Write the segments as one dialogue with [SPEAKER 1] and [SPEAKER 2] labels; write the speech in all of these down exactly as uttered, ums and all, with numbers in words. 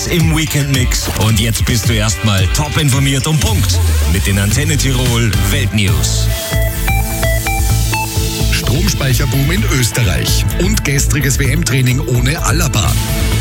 [SPEAKER 1] im Weekend-Mix. Und jetzt bist du erstmal top informiert und Punkt mit den Antenne Tirol Weltnews.
[SPEAKER 2] Stromspeicherboom in Österreich und gestriges W M-Training ohne Alaba.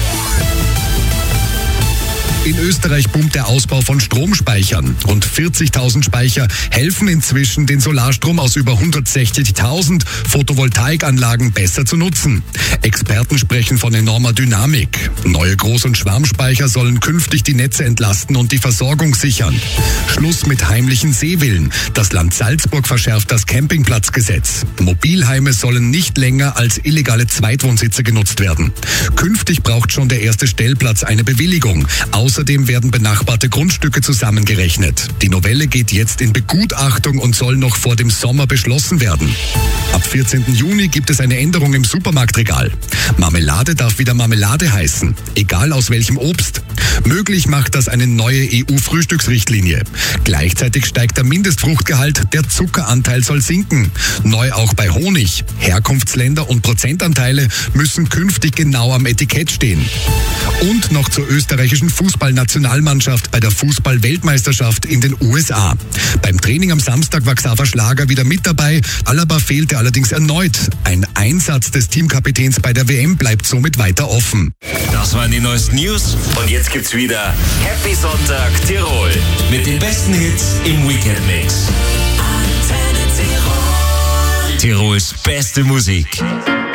[SPEAKER 2] In Österreich boomt der Ausbau von Stromspeichern. Rund vierzigtausend Speicher helfen inzwischen, den Solarstrom aus über hundertsechzigtausend Photovoltaikanlagen besser zu nutzen. Experten sprechen von enormer Dynamik. Neue Groß- und Schwarmspeicher sollen künftig die Netze entlasten und die Versorgung sichern. Schluss mit heimlichen Seevillen. Das Land Salzburg verschärft das Campingplatzgesetz. Mobilheime sollen nicht länger als illegale Zweitwohnsitze genutzt werden. Künftig braucht schon der erste Stellplatz eine Bewilligung. Außerdem werden benachbarte Grundstücke zusammengerechnet. Die Novelle geht jetzt in Begutachtung und soll noch vor dem Sommer beschlossen werden. Ab vierzehnten Juni gibt es eine Änderung im Supermarktregal. Marmelade darf wieder Marmelade heißen, egal aus welchem Obst. Möglich macht das eine neue E U-Frühstücksrichtlinie. Gleichzeitig steigt der Mindestfruchtgehalt, der Zuckeranteil soll sinken. Neu auch bei Honig. Herkunftsländer und Prozentanteile müssen künftig genau am Etikett stehen. Und noch zur österreichischen Fußballnationalmannschaft bei der Fußball-Weltmeisterschaft in den U S A. Beim Training am Samstag war Xaver Schlager wieder mit dabei. Alaba fehlte allerdings erneut. Ein Einsatz des Teamkapitäns bei der W M bleibt somit weiter offen.
[SPEAKER 1] Das waren die neuesten News. Und jetzt gibt's wieder Happy Sonntag Tirol mit den besten Hits im Weekend-Mix. Tirols beste Musik.